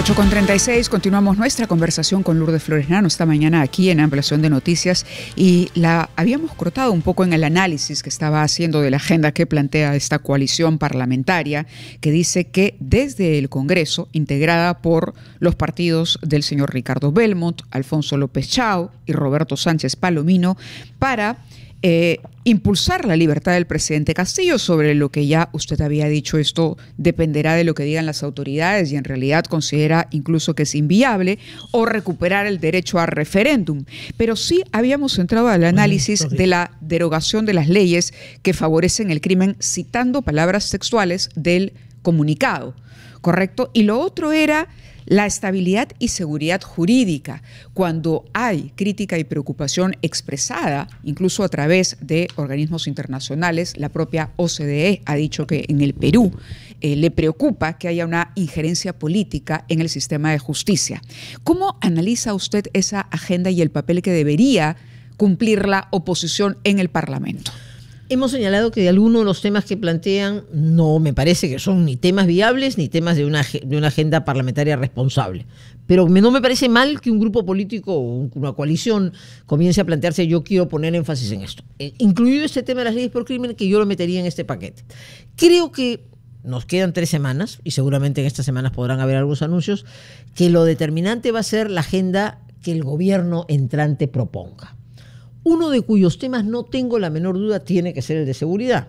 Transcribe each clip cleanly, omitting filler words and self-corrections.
8:36, continuamos nuestra conversación con Lourdes Flores Nano esta mañana aquí en Ampliación de Noticias, y la habíamos cortado un poco en el análisis que estaba haciendo de la agenda que plantea esta coalición parlamentaria, que dice que desde el Congreso, integrada por los partidos del señor Ricardo Belmont, Alfonso López Chao y Roberto Sánchez Palomino, para impulsar la libertad del presidente Castillo, sobre lo que ya usted había dicho, esto dependerá de lo que digan las autoridades y en realidad considera incluso que es inviable, o recuperar el derecho a referéndum. Pero sí habíamos entrado al análisis de la derogación de las leyes que favorecen el crimen, citando palabras textuales del comunicado, ¿correcto? Y lo otro era la estabilidad y seguridad jurídica. Cuando hay crítica y preocupación expresada, incluso a través de organismos internacionales, la propia OCDE ha dicho que en el Perú le preocupa que haya una injerencia política en el sistema de justicia. ¿Cómo analiza usted esa agenda y el papel que debería cumplir la oposición en el Parlamento? Hemos señalado que de algunos de los temas que plantean no me parece que son ni temas viables ni temas de una agenda parlamentaria responsable. Pero no me parece mal que un grupo político o una coalición comience a plantearse: yo quiero poner énfasis en esto. Incluido este tema de las leyes por crimen, que yo lo metería en este paquete. Creo que nos quedan 3 semanas, y seguramente en estas semanas podrán haber algunos anuncios, que lo determinante va a ser la agenda que el gobierno entrante proponga. Uno de cuyos temas no tengo la menor duda tiene que ser el de seguridad.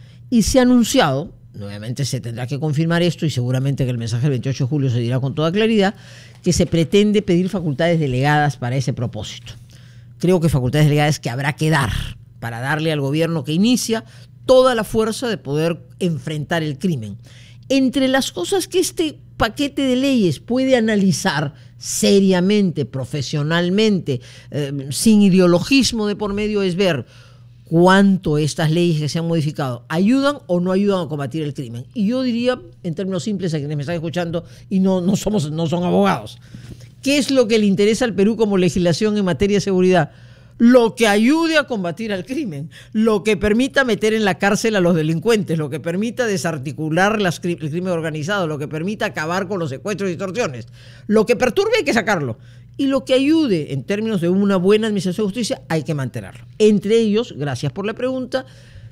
Y se ha anunciado, nuevamente se tendrá que confirmar esto y seguramente que el mensaje del 28 de julio se dirá con toda claridad, que se pretende pedir facultades delegadas para ese propósito. Creo que facultades delegadas que habrá que dar para darle al gobierno que inicia toda la fuerza de poder enfrentar el crimen. Entre las cosas que este paquete de leyes puede analizar seriamente, profesionalmente, sin ideologismo de por medio, es ver cuánto estas leyes que se han modificado ayudan o no ayudan a combatir el crimen. Y yo diría, en términos simples, a quienes me están escuchando y no son abogados, ¿qué es lo que le interesa al Perú como legislación en materia de seguridad? Lo que ayude a combatir al crimen, lo que permita meter en la cárcel a los delincuentes, lo que permita desarticular el crimen organizado, lo que permita acabar con los secuestros y extorsiones. Lo que perturbe hay que sacarlo. Y lo que ayude en términos de una buena administración de justicia hay que mantenerlo. Entre ellos, gracias por la pregunta,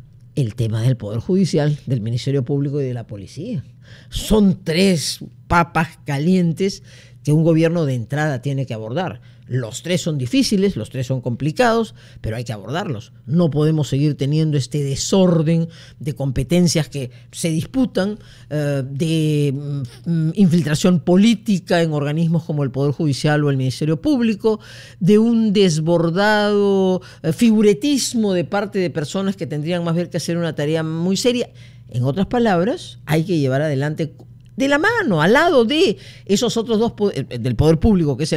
el tema del Poder Judicial, del Ministerio Público y de la Policía. Son 3 papas calientes que un gobierno de entrada tiene que abordar. Los 3 son difíciles, los 3 son complicados, pero hay que abordarlos. No podemos seguir teniendo este desorden de competencias que se disputan, de infiltración política en organismos como el Poder Judicial o el Ministerio Público, de un desbordado figuretismo de parte de personas que tendrían más bien que hacer una tarea muy seria. En otras palabras, hay que llevar adelante de la mano, al lado de esos otros 2 del Poder Público, que es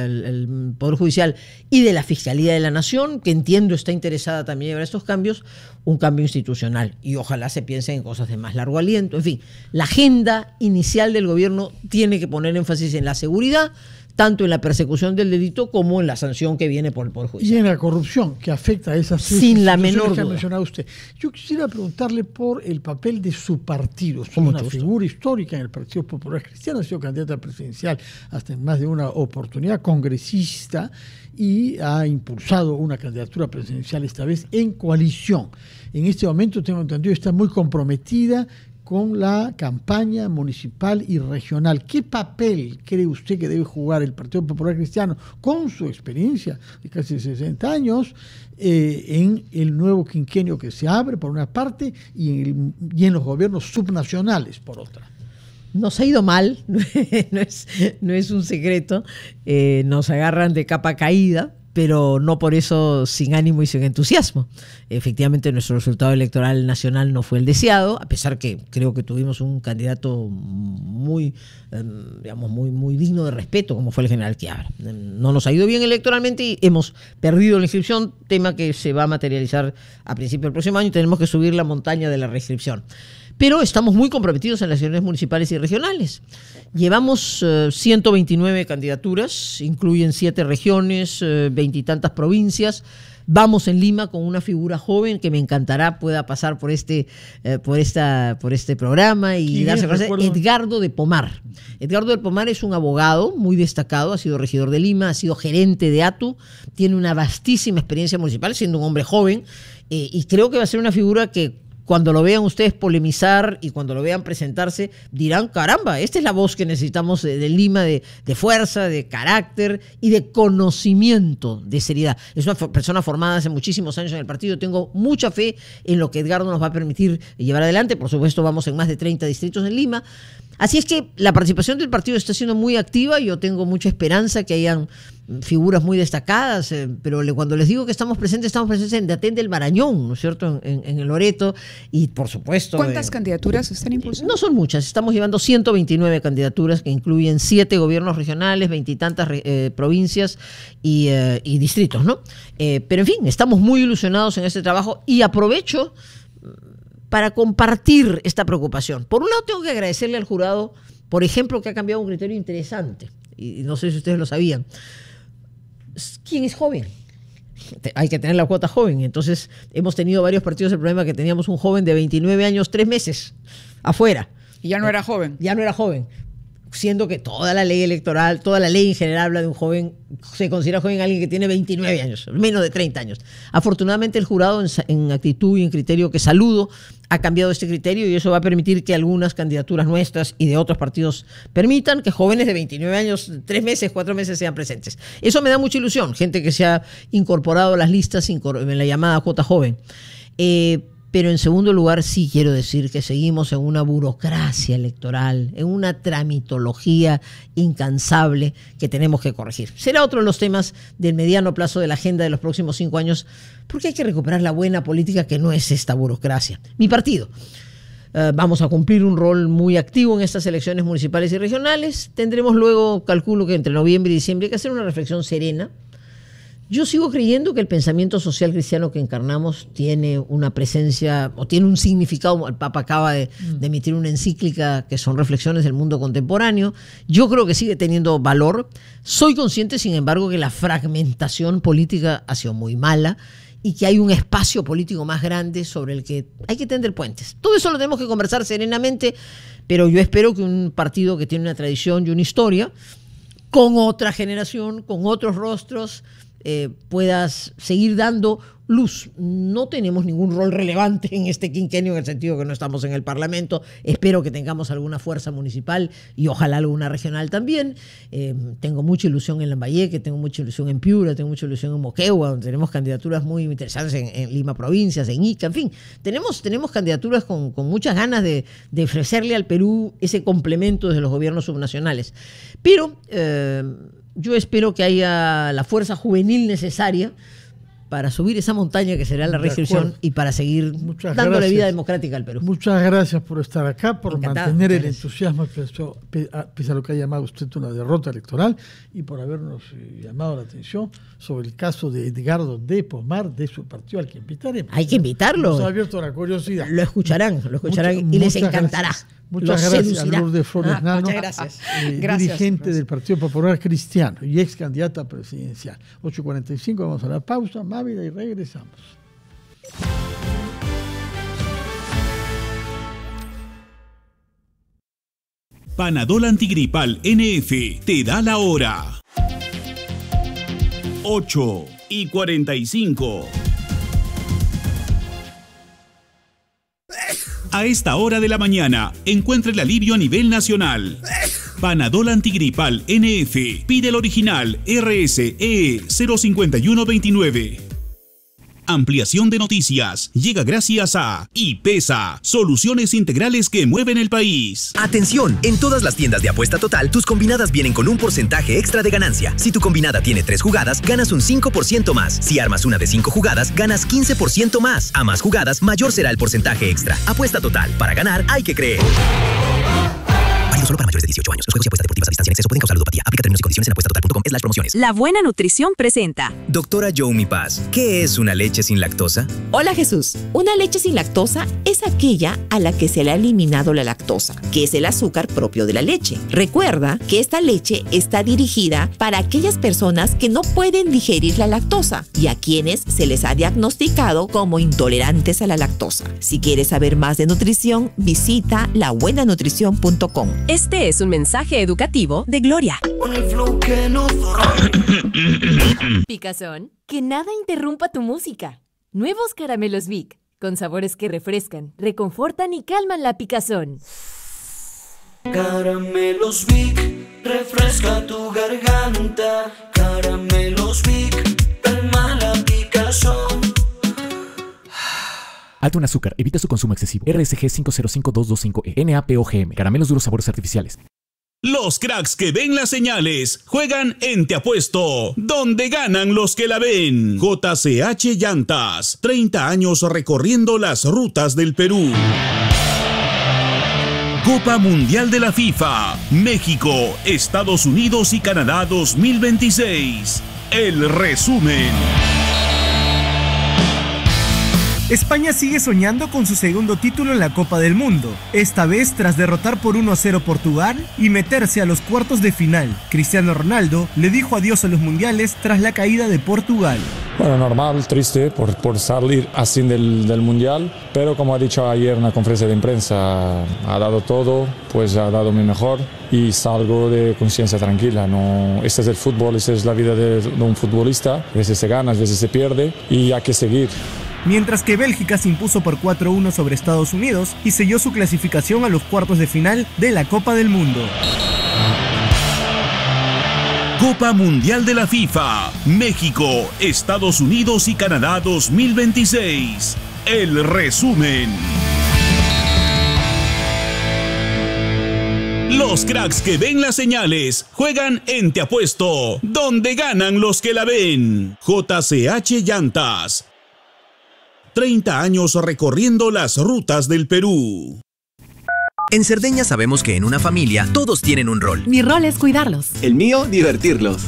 el Poder Judicial, y de la Fiscalía de la Nación, que entiendo está interesada también en llevar estos cambios, un cambio institucional. Y ojalá se piense en cosas de más largo aliento. En fin, la agenda inicial del gobierno tiene que poner énfasis en la seguridad, tanto en la persecución del delito como en la sanción que viene por el Poder Judicial. Y en la corrupción, que afecta a esas sin la menor duda que ha mencionado usted. Yo quisiera preguntarle por el papel de su partido. Es una figura histórica en el Partido Popular Cristiano, ha sido candidata presidencial hasta en más de una oportunidad, congresista, y ha impulsado una candidatura presidencial, esta vez en coalición. En este momento, tengo entendido, está muy comprometida con la campaña municipal y regional. ¿Qué papel cree usted que debe jugar el Partido Popular Cristiano, con su experiencia de casi 60 años, en el nuevo quinquenio que se abre, por una parte, y en los gobiernos subnacionales, por otra? Nos ha ido mal, no es un secreto, nos agarran de capa caída, pero no por eso sin ánimo y sin entusiasmo. Efectivamente, nuestro resultado electoral nacional no fue el deseado, a pesar que creo que tuvimos un candidato muy digno de respeto, como fue el general Quiabra. No nos ha ido bien electoralmente y hemos perdido la inscripción, tema que se va a materializar a principios del próximo año, y tenemos que subir la montaña de la reinscripción. Pero estamos muy comprometidos en las elecciones municipales y regionales. Llevamos 129 candidaturas, incluyen 7 regiones, 20 y tantas provincias, Vamos en Lima con una figura joven que me encantará pueda pasar por este programa y darse a conocer. Edgardo de Pomar. Edgardo de Pomar es un abogado muy destacado, ha sido regidor de Lima, ha sido gerente de ATU, tiene una vastísima experiencia municipal, siendo un hombre joven, y creo que va a ser una figura que cuando lo vean ustedes polemizar y cuando lo vean presentarse, dirán, caramba, esta es la voz que necesitamos de Lima, de fuerza, de carácter y de conocimiento, de seriedad. Es una persona formada hace muchísimos años en el partido. Tengo mucha fe en lo que Edgardo nos va a permitir llevar adelante. Por supuesto, vamos en más de 30 distritos en Lima. Así es que la participación del partido está siendo muy activa. Yo tengo mucha esperanza que hayan figuras muy destacadas, pero cuando les digo que estamos presentes en Daten del Marañón, ¿no es cierto?, en el Loreto, y por supuesto... ¿Cuántas candidaturas están impulsando? No son muchas, estamos llevando 129 candidaturas que incluyen 7 gobiernos regionales, 20 y tantas provincias y distritos, ¿no? Pero en fin, estamos muy ilusionados en este trabajo y aprovecho para compartir esta preocupación. Por un lado, tengo que agradecerle al jurado, por ejemplo, que ha cambiado un criterio interesante, y no sé si ustedes lo sabían. ¿Quién es joven? Hay que tener la cuota joven. Entonces, hemos tenido varios partidos el problema que teníamos un joven de 29 años, 3 meses, afuera. Y ya no era joven. Ya no era joven. Siendo que toda la ley electoral, toda la ley en general habla de un joven, se considera joven alguien que tiene 29 años, menos de 30 años. Afortunadamente el jurado en actitud y en criterio que saludo ha cambiado este criterio y eso va a permitir que algunas candidaturas nuestras y de otros partidos permitan que jóvenes de 29 años, 3 meses, 4 meses sean presentes. Eso me da mucha ilusión, gente que se ha incorporado a las listas en la llamada cuota joven. Pero en segundo lugar sí quiero decir que seguimos en una burocracia electoral, en una tramitología incansable que tenemos que corregir. Será otro de los temas del mediano plazo de la agenda de los próximos 5 años, porque hay que recuperar la buena política que no es esta burocracia. Mi partido. Vamos a cumplir un rol muy activo en estas elecciones municipales y regionales. Tendremos luego, calculo que entre noviembre y diciembre, que hacer una reflexión serena. Yo sigo creyendo que el pensamiento social cristiano que encarnamos tiene una presencia o tiene un significado. El Papa acaba de emitir una encíclica que son reflexiones del mundo contemporáneo. Yo creo que sigue teniendo valor. Soy consciente, sin embargo, que la fragmentación política ha sido muy mala y que hay un espacio político más grande sobre el que hay que tender puentes. Todo eso lo tenemos que conversar serenamente, pero yo espero que un partido que tiene una tradición y una historia, con otra generación, con otros rostros, puedas seguir dando luz. No tenemos ningún rol relevante en este quinquenio en el sentido que no estamos en el Parlamento. Espero que tengamos alguna fuerza municipal y ojalá alguna regional también. Tengo mucha ilusión en Lambayeque, tengo mucha ilusión en Piura, tengo mucha ilusión en Moquegua, donde tenemos candidaturas muy interesantes en Lima Provincias, en Ica, en fin. Tenemos candidaturas con muchas ganas de ofrecerle al Perú ese complemento desde los gobiernos subnacionales. Pero yo espero que haya la fuerza juvenil necesaria para subir esa montaña que será la reelección y para seguir dándole vida democrática al Perú. Muchas gracias por estar acá, por mantener el gracias. entusiasmo pese a lo que ha llamado usted una derrota electoral y por habernos llamado la atención sobre el caso de Edgardo de Pomar, de su partido, al que invitaremos. Hay que invitarlo. Nos ha abierto la curiosidad. Lo escucharán y les encantará. Gracias. Muchas gracias a Lourdes Flores Nano, dirigente del Partido Popular Cristiano y ex candidata presidencial. 8:45, vamos a la pausa, Mávida, y regresamos. Panadol Antigripal NF te da la hora. 8:45. A esta hora de la mañana, encuentra el alivio a nivel nacional. Panadol Antigripal NF. Pide el original RSE 05129. Ampliación de noticias llega gracias a IPESA, soluciones integrales que mueven el país. Atención, en todas las tiendas de apuesta total, tus combinadas vienen con un porcentaje extra de ganancia. Si tu combinada tiene 3 jugadas, ganas un 5% más. Si armas una de 5 jugadas, ganas 15% más. A más jugadas, mayor será el porcentaje extra. Apuesta total, para ganar hay que creer. Válido solo para mayores de 18 años. Los juegos y apuestas deportivas a distancia en exceso pueden causar ludopatía. Aplica términos y condiciones en apuestatotal.com/promociones. La Buena Nutrición presenta. Doctora Yomi Paz, ¿qué es una leche sin lactosa? Hola Jesús, una leche sin lactosa es aquella a la que se le ha eliminado la lactosa, que es el azúcar propio de la leche. Recuerda que esta leche está dirigida para aquellas personas que no pueden digerir la lactosa y a quienes se les ha diagnosticado como intolerantes a la lactosa. Si quieres saber más de nutrición, visita labuenanutrición.com. Este es un mensaje educativo de Gloria. Picazón, que nada interrumpa tu música. Nuevos caramelos Vic, con sabores que refrescan, reconfortan y calman la picazón. Caramelos Vic, refresca tu garganta. Caramelos Vic, calma la picazón. Alto en azúcar, evita su consumo excesivo. RSG 505225E, NAPOGM, caramelos duros sabores artificiales. Los cracks que ven las señales juegan en Te Apuesto, donde ganan los que la ven. JCH Llantas, 30 años recorriendo las rutas del Perú. Copa Mundial de la FIFA, México, Estados Unidos y Canadá 2026. El resumen. España sigue soñando con su segundo título en la Copa del Mundo, esta vez tras derrotar por 1-0 Portugal y meterse a los cuartos de final. Cristiano Ronaldo le dijo adiós a los mundiales tras la caída de Portugal. Bueno, normal, triste por salir así del mundial, pero como ha dicho ayer en la conferencia de prensa, ha dado todo, pues ha dado mi mejor y salgo de conciencia tranquila. No, este es el fútbol, esta es la vida de un futbolista, a veces se gana, a veces se pierde y hay que seguir. Mientras que Bélgica se impuso por 4-1 sobre Estados Unidos y selló su clasificación a los cuartos de final de la Copa del Mundo. Copa Mundial de la FIFA, México, Estados Unidos y Canadá 2026. El resumen. Los cracks que ven las señales juegan en Te Apuesto, donde ganan los que la ven. JCH Llantas, 30 años recorriendo las rutas del Perú. En Cerdeña sabemos que en una familia todos tienen un rol. Mi rol es cuidarlos. El mío, divertirlos.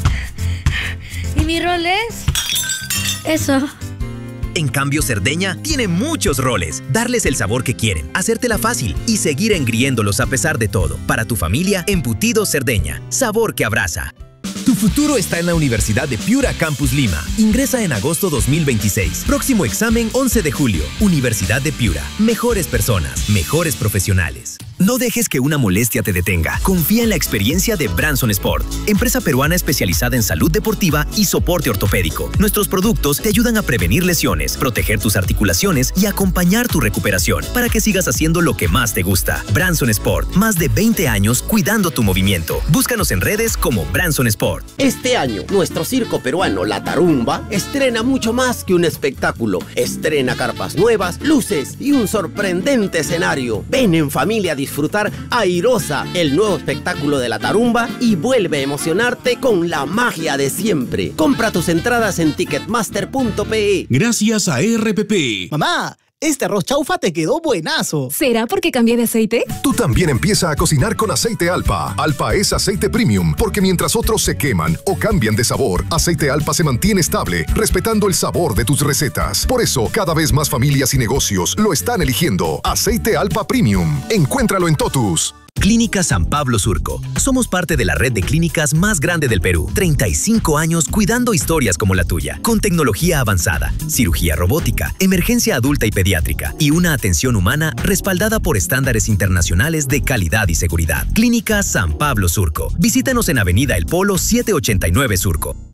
Y mi rol es eso. En cambio, Cerdeña tiene muchos roles. Darles el sabor que quieren, hacértela fácil y seguir engriéndolos a pesar de todo. Para tu familia, Embutidos Cerdeña. Sabor que abraza. Tu futuro está en la Universidad de Piura Campus Lima. Ingresa en agosto 2026. Próximo examen 11 de julio. Universidad de Piura. Mejores personas, mejores profesionales. No dejes que una molestia te detenga. Confía en la experiencia de Branson Sport, empresa peruana especializada en salud deportiva y soporte ortopédico. Nuestros productos te ayudan a prevenir lesiones, proteger tus articulaciones y acompañar tu recuperación para que sigas haciendo lo que más te gusta. Branson Sport, más de 20 años cuidando tu movimiento. Búscanos en redes como Branson Sport. Este año, nuestro circo peruano La Tarumba estrena mucho más que un espectáculo. Estrena carpas nuevas, luces y un sorprendente escenario. Ven en familia a disfrutar Airosa, el nuevo espectáculo de La Tarumba, y vuelve a emocionarte con la magia de siempre. Compra tus entradas en ticketmaster.pe. Gracias a RPP. Mamá, este arroz chaufa te quedó buenazo. ¿Será porque cambié de aceite? Tú también empieza a cocinar con aceite Alpa. Alpa es aceite premium, porque mientras otros se queman o cambian de sabor, aceite Alpa se mantiene estable, respetando el sabor de tus recetas. Por eso, cada vez más familias y negocios lo están eligiendo. Aceite Alpa Premium. Encuéntralo en Totus. Clínica San Pablo Surco. Somos parte de la red de clínicas más grande del Perú. 35 años cuidando historias como la tuya. Con tecnología avanzada, cirugía robótica, emergencia adulta y pediátrica y una atención humana respaldada por estándares internacionales de calidad y seguridad. Clínica San Pablo Surco. Visítanos en Avenida El Polo 789 Surco.